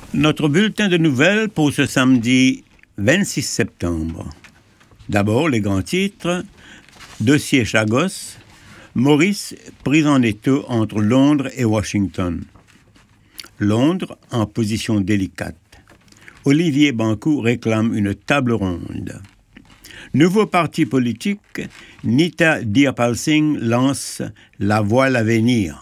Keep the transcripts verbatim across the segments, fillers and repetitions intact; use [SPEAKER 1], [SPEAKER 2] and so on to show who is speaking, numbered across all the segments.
[SPEAKER 1] Notre bulletin de nouvelles pour ce samedi vingt-six septembre. D'abord, les grands titres. Dossier Chagos. Maurice pris en étau entre Londres et Washington. Londres en position délicate. Olivier Bancoult réclame une table ronde. Nouveau parti politique, Nita Dearpal Singh lance La Voie l'Avenir.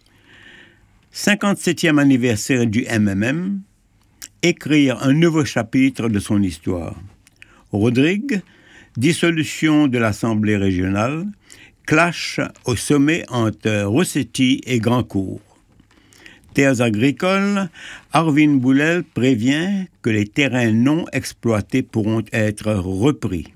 [SPEAKER 1] cinquante-septième anniversaire du M M M. Écrire un nouveau chapitre de son histoire. Rodrigue, dissolution de l'Assemblée régionale, clash au sommet entre Rossetti et Grandcourt. Terres agricoles, Arvin Boulel prévient que les terrains non exploités pourront être repris.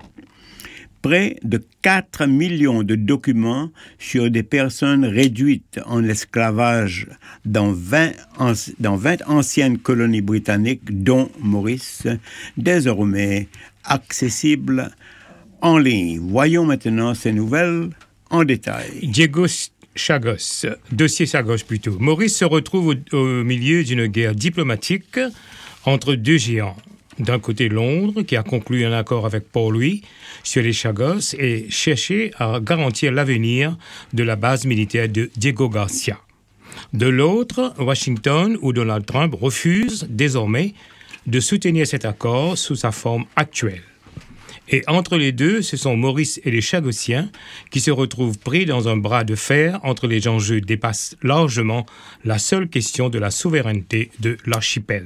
[SPEAKER 1] Près de quatre millions de documents sur des personnes réduites en esclavage dans vingt, dans vingt anciennes colonies britanniques, dont Maurice, désormais accessibles en ligne. Voyons maintenant ces nouvelles en détail.
[SPEAKER 2] Diego Chagos, dossier Chagos plutôt. Maurice se retrouve au, au milieu d'une guerre diplomatique entre deux géants. D'un côté, Londres, qui a conclu un accord avec Port-Louis sur les Chagos et cherché à garantir l'avenir de la base militaire de Diego Garcia. De l'autre, Washington, où Donald Trump refuse désormais de soutenir cet accord sous sa forme actuelle. Et entre les deux, ce sont Maurice et les Chagossiens qui se retrouvent pris dans un bras de fer entre les enjeux dépassent largement la seule question de la souveraineté de l'archipel.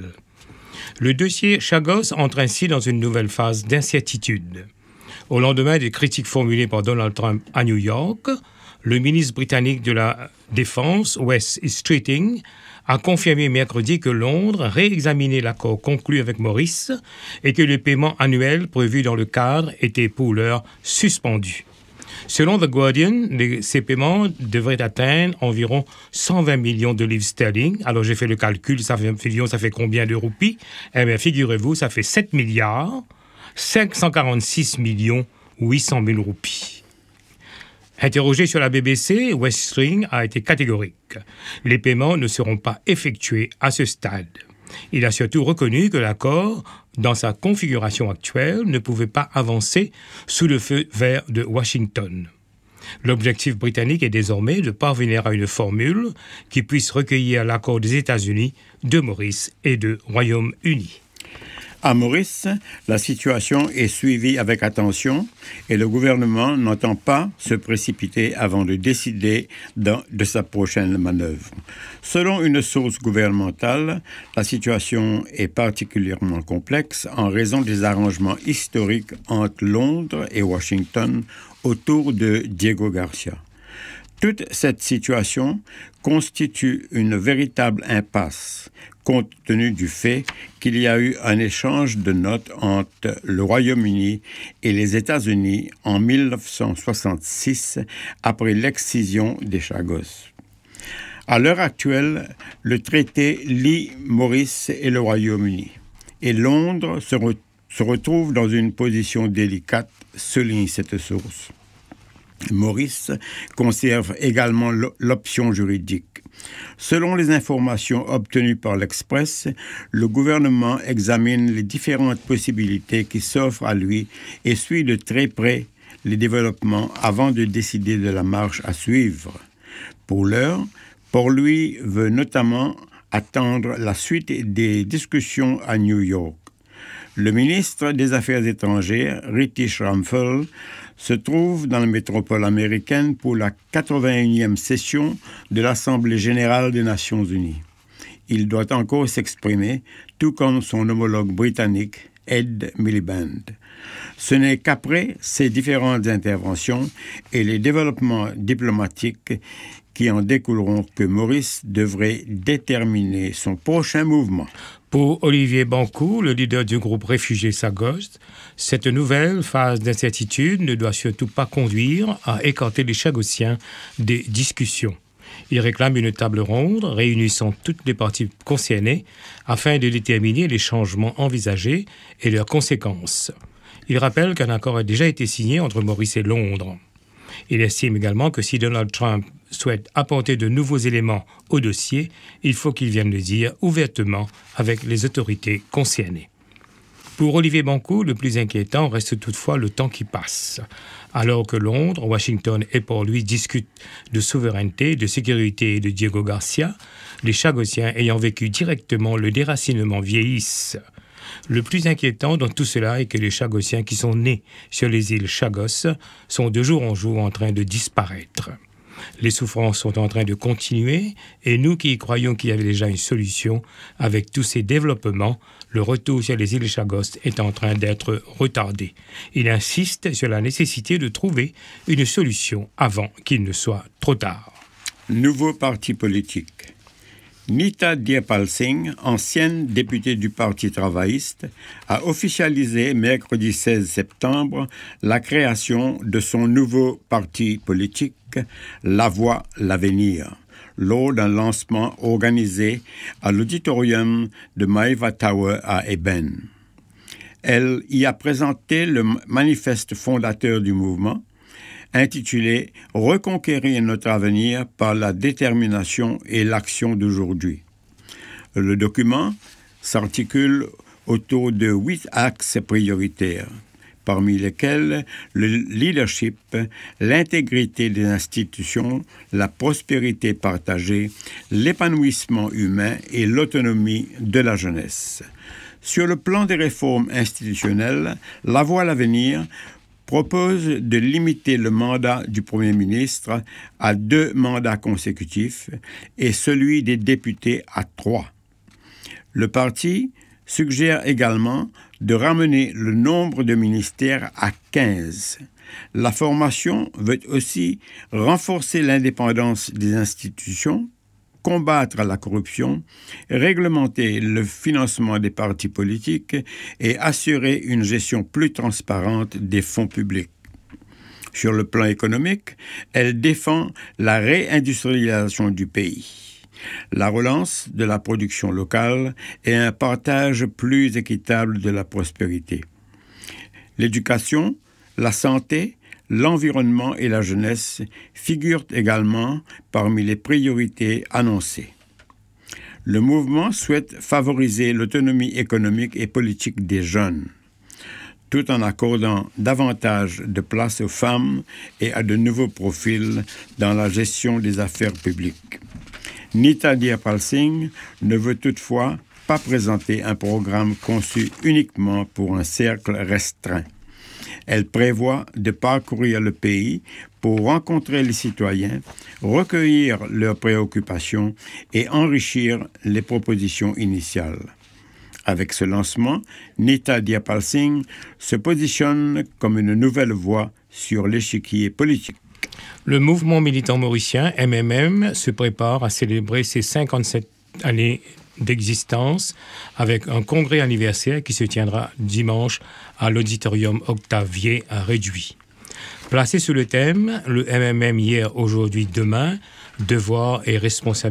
[SPEAKER 2] Le dossier Chagos entre ainsi dans une nouvelle phase d'incertitude. Au lendemain des critiques formulées par Donald Trump à New York, le ministre britannique de la Défense, Wes Streeting, a confirmé mercredi que Londres réexaminait l'accord conclu avec Maurice et que les paiements annuels prévus dans le cadre étaient pour l'heure suspendus. Selon The Guardian, les, ces paiements devraient atteindre environ cent vingt millions de livres sterling. Alors j'ai fait le calcul, ça fait, ça fait combien de roupies? Eh bien, figurez-vous, ça fait sept milliards cinq cent quarante-six millions huit cent mille roupies. Interrogé sur la B B C, Wes Streeting a été catégorique. Les paiements ne seront pas effectués à ce stade. Il a surtout reconnu que l'accord, dans sa configuration actuelle, ne pouvait pas avancer sous le feu vert de Washington. L'objectif britannique est désormais de parvenir à une formule qui puisse recueillir l'accord des États-Unis, de Maurice et de Royaume-Uni.
[SPEAKER 1] À Maurice, la situation est suivie avec attention et le gouvernement n'entend pas se précipiter avant de décider de, de sa prochaine manœuvre. Selon une source gouvernementale, la situation est particulièrement complexe en raison des arrangements historiques entre Londres et Washington autour de Diego Garcia. Toute cette situation constitue une véritable impasse, compte tenu du fait qu'il y a eu un échange de notes entre le Royaume-Uni et les États-Unis en dix-neuf cent soixante-six, après l'excision des Chagos. À l'heure actuelle, le traité lie Maurice et le Royaume-Uni, et Londres se, re- se retrouve dans une position délicate, souligne cette source. Maurice conserve également l'option juridique. Selon les informations obtenues par l'Express, le gouvernement examine les différentes possibilités qui s'offrent à lui et suit de très près les développements avant de décider de la marche à suivre. Pour l'heure, Port-Louis veut notamment attendre la suite des discussions à New York. Le ministre des Affaires étrangères, Ritish Ramphal, se trouve dans la métropole américaine pour la quatre-vingt-unième session de l'Assemblée générale des Nations unies. Il doit encore s'exprimer, tout comme son homologue britannique, Ed Miliband. Ce n'est qu'après ces différentes interventions et les développements diplomatiques qui en découleront que Maurice devrait déterminer son prochain mouvement.
[SPEAKER 2] Pour Olivier Bancoult, le leader du groupe Réfugiés Chagos, cette nouvelle phase d'incertitude ne doit surtout pas conduire à écarter les Chagossiens des discussions. Il réclame une table ronde réunissant toutes les parties concernées afin de déterminer les changements envisagés et leurs conséquences. Il rappelle qu'un accord a déjà été signé entre Maurice et Londres. Il estime également que si Donald Trump souhaite apporter de nouveaux éléments au dossier, il faut qu'il vienne le dire ouvertement avec les autorités concernées. Pour Olivier Bancoult, le plus inquiétant reste toutefois le temps qui passe. Alors que Londres, Washington et Port-Louis discutent de souveraineté, de sécurité et de Diego Garcia, les Chagossiens ayant vécu directement le déracinement vieillissent. Le plus inquiétant dans tout cela est que les Chagossiens qui sont nés sur les îles Chagos sont de jour en jour en train de disparaître. Les souffrances sont en train de continuer et nous qui y croyons qu'il y avait déjà une solution, avec tous ces développements, le retour sur les îles Chagos est en train d'être retardé. Il insiste sur la nécessité de trouver une solution avant qu'il ne soit trop tard.
[SPEAKER 1] Nouveau parti politique. Nita Diyapal Singh, ancienne députée du Parti travailliste, a officialisé mercredi seize septembre la création de son nouveau parti politique, La Voix, l'Avenir, lors d'un lancement organisé à l'auditorium de Maeva Tower à Eben. Elle y a présenté le manifeste fondateur du mouvement, intitulé « Reconquérir notre avenir par la détermination et l'action d'aujourd'hui ». Le document s'articule autour de huit axes prioritaires, parmi lesquels le leadership, l'intégrité des institutions, la prospérité partagée, l'épanouissement humain et l'autonomie de la jeunesse. Sur le plan des réformes institutionnelles, La Voix, l'Avenir propose de limiter le mandat du Premier ministre à deux mandats consécutifs et celui des députés à trois. Le parti suggère également de ramener le nombre de ministères à quinze. La formation veut aussi renforcer l'indépendance des institutions, combattre la corruption, réglementer le financement des partis politiques et assurer une gestion plus transparente des fonds publics. Sur le plan économique, elle défend la réindustrialisation du pays, la relance de la production locale et un partage plus équitable de la prospérité. L'éducation, la santé, l'environnement et la jeunesse figurent également parmi les priorités annoncées. Le mouvement souhaite favoriser l'autonomie économique et politique des jeunes, tout en accordant davantage de place aux femmes et à de nouveaux profils dans la gestion des affaires publiques. Nita Diyapal Singh ne veut toutefois pas présenter un programme conçu uniquement pour un cercle restreint. Elle prévoit de parcourir le pays pour rencontrer les citoyens, recueillir leurs préoccupations et enrichir les propositions initiales. Avec ce lancement, Nita Diyapal Singh se positionne comme une nouvelle voix sur l'échiquier politique.
[SPEAKER 2] Le mouvement militant mauricien M M M se prépare à célébrer ses cinquante-sept années d'existence avec un congrès anniversaire qui se tiendra dimanche à l'auditorium Octavier à Réduit. Placé sous le thème « Le M M M hier, aujourd'hui, demain, devoirs et responsabilités »,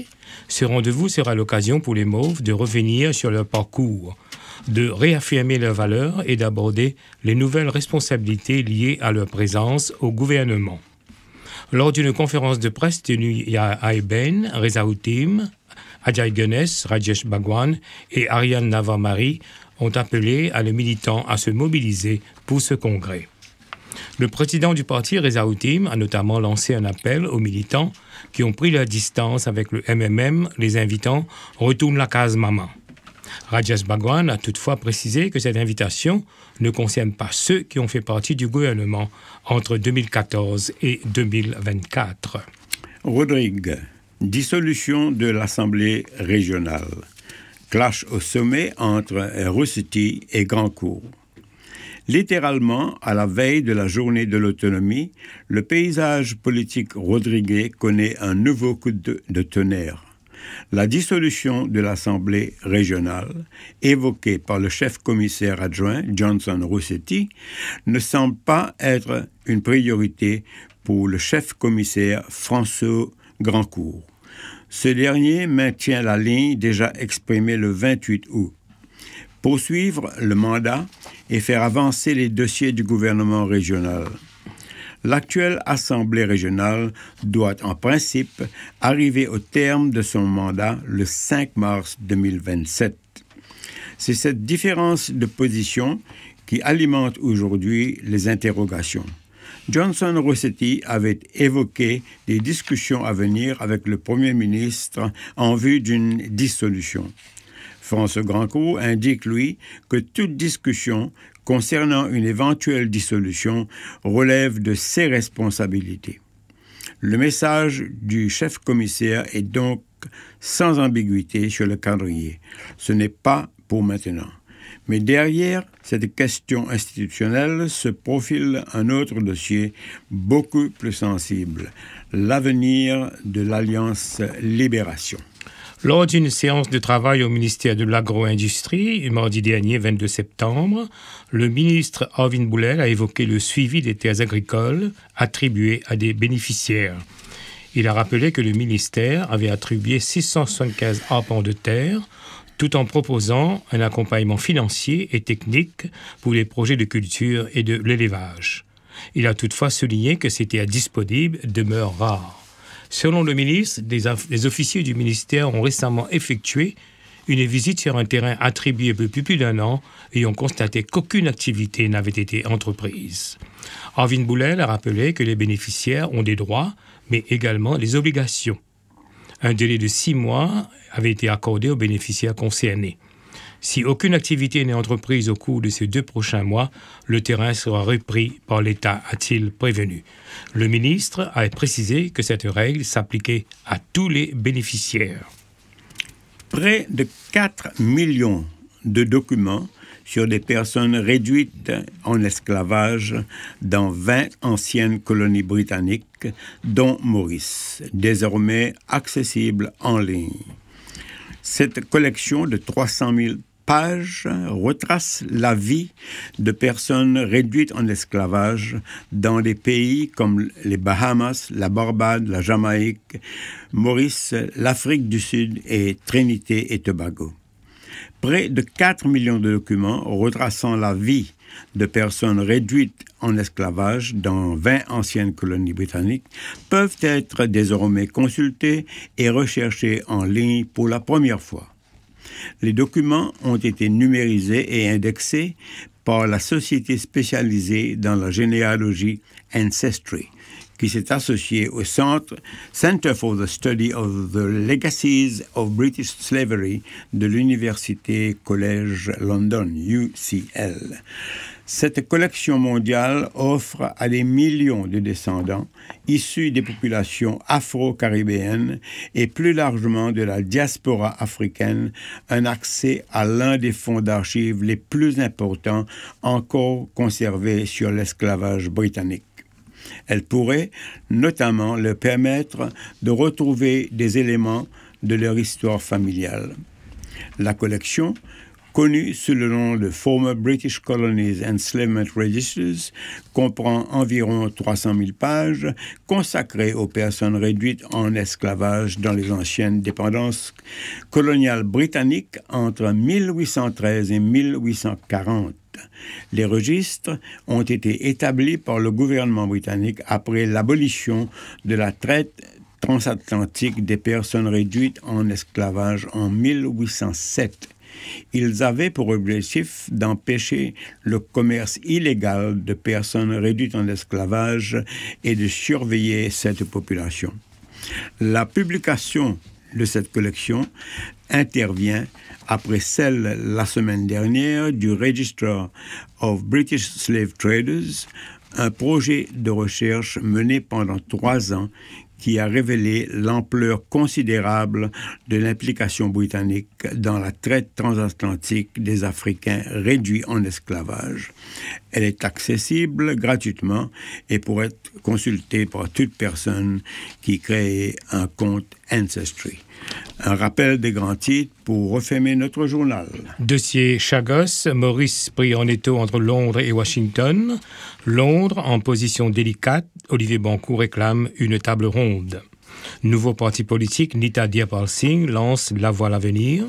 [SPEAKER 2] ce rendez-vous sera l'occasion pour les Mauves de revenir sur leur parcours, de réaffirmer leurs valeurs et d'aborder les nouvelles responsabilités liées à leur présence au gouvernement. Lors d'une conférence de presse tenue à Eben, Reza Houtim, Ajay Gunes, Rajesh Bhagwan et Ariane Navarmari ont appelé à les militants à se mobiliser pour ce congrès. Le président du parti, Reza Houtim, a notamment lancé un appel aux militants qui ont pris leur distance avec le M M M, les invitant « Retourne la case maman ». Rajesh Bhagwan a toutefois précisé que cette invitation ne concerne pas ceux qui ont fait partie du gouvernement entre deux mille quatorze et deux mille vingt-quatre.
[SPEAKER 1] Rodrigue. Dissolution de l'Assemblée régionale. Clash au sommet entre Roussety et Grandcourt. Littéralement, à la veille de la journée de l'autonomie, le paysage politique rodriguais connaît un nouveau coup de, de tonnerre. La dissolution de l'Assemblée régionale, évoquée par le chef-commissaire adjoint Johnson Roussety, ne semble pas être une priorité pour le chef-commissaire François Grandcourt. Ce dernier maintient la ligne déjà exprimée le vingt-huit août. Poursuivre le mandat et faire avancer les dossiers du gouvernement régional. L'actuelle Assemblée régionale doit en principe arriver au terme de son mandat le cinq mars deux mille vingt-sept. C'est cette différence de position qui alimente aujourd'hui les interrogations. Johnson Rossetti avait évoqué des discussions à venir avec le Premier ministre en vue d'une dissolution. François Grandcourt indique, lui, que toute discussion concernant une éventuelle dissolution relève de ses responsabilités. Le message du chef commissaire est donc sans ambiguïté sur le calendrier. Ce n'est pas pour maintenant. Mais derrière cette question institutionnelle se profile un autre dossier beaucoup plus sensible, l'avenir de l'Alliance Libération.
[SPEAKER 2] Lors d'une séance de travail au ministère de l'Agro-Industrie, mardi dernier, vingt-deux septembre, le ministre Arvin Boulel a évoqué le suivi des terres agricoles attribuées à des bénéficiaires. Il a rappelé que le ministère avait attribué six cent soixante-quinze arpents de terre, tout en proposant un accompagnement financier et technique pour les projets de culture et de l'élevage. Il a toutefois souligné que ces terres disponibles demeurent rares. Selon le ministre, des, des officiers du ministère ont récemment effectué une visite sur un terrain attribué depuis plus d'un an et ont constaté qu'aucune activité n'avait été entreprise. Arvin Boulel a rappelé que les bénéficiaires ont des droits, mais également des obligations. Un délai de six mois avait été accordé aux bénéficiaires concernés. Si aucune activité n'est entreprise au cours de ces deux prochains mois, le terrain sera repris par l'État, a-t-il prévenu. Le ministre a précisé que cette règle s'appliquait à tous les bénéficiaires.
[SPEAKER 1] Près de quatre millions de documents sur des personnes réduites en esclavage dans vingt anciennes colonies britanniques, dont Maurice, désormais accessible en ligne. Cette collection de trois cent mille pages retrace la vie de personnes réduites en esclavage dans des pays comme les Bahamas, la Barbade, la Jamaïque, Maurice, l'Afrique du Sud et Trinité et Tobago. Près de quatre millions de documents retraçant la vie de personnes réduites en esclavage dans vingt anciennes colonies britanniques peuvent être désormais consultés et recherchés en ligne pour la première fois. Les documents ont été numérisés et indexés par la société spécialisée dans la généalogie Ancestry, qui s'est associée au Centre Center for the Study of the Legacies of British Slavery de l'Université Collège London, U C L. Cette collection mondiale offre à des millions de descendants issus des populations afro-caribéennes et plus largement de la diaspora africaine un accès à l'un des fonds d'archives les plus importants encore conservés sur l'esclavage britannique. Elle pourrait notamment leur permettre de retrouver des éléments de leur histoire familiale. La collection, connue sous le nom de Former British Colonies Enslavement Registers, comprend environ trois cent mille pages consacrées aux personnes réduites en esclavage dans les anciennes dépendances coloniales britanniques entre mille huit cent treize et mille huit cent quarante. Les registres ont été établis par le gouvernement britannique après l'abolition de la traite transatlantique des personnes réduites en esclavage en mille huit cent sept. Ils avaient pour objectif d'empêcher le commerce illégal de personnes réduites en esclavage et de surveiller cette population. La publication de cette collection intervient après celle la semaine dernière du Register of British Slave Traders, un projet de recherche mené pendant trois ans qui a révélé l'ampleur considérable de l'implication britannique dans la traite transatlantique des Africains réduits en esclavage. Elle est accessible gratuitement et pourrait être consultée par toute personne qui crée un compte Ancestry. Un rappel des grands titres pour refermer notre journal.
[SPEAKER 2] Dossier Chagos, Maurice pris en étau entre Londres et Washington. Londres en position délicate, Olivier Bancourt réclame une table ronde. Nouveau parti politique, Nita Diapal Singh lance La Voie à l'avenir.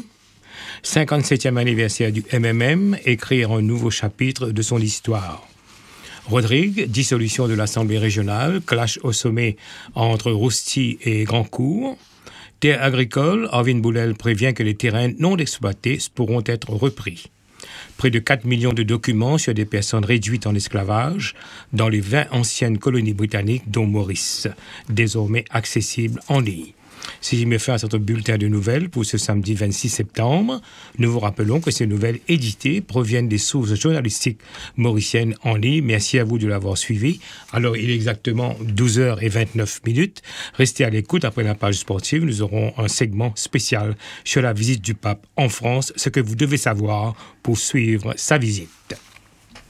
[SPEAKER 2] cinquante-septième anniversaire du M M M, écrire un nouveau chapitre de son histoire. Rodrigue, dissolution de l'Assemblée régionale, clash au sommet entre Rousti et Grandcourt. Terres agricoles, Arvin Boulel prévient que les terrains non exploités pourront être repris. Près de quatre millions de documents sur des personnes réduites en esclavage dans les vingt anciennes colonies britanniques, dont Maurice, désormais accessibles en ligne. Si j'y mets fin à notre bulletin de nouvelles pour ce samedi vingt-six septembre, nous vous rappelons que ces nouvelles éditées proviennent des sources journalistiques mauriciennes en ligne. Merci à vous de l'avoir suivi. Alors, il est exactement douze heures vingt-neuf minutes. Restez à l'écoute. Après la page sportive, nous aurons un segment spécial sur la visite du pape en France, ce que vous devez savoir pour suivre sa visite.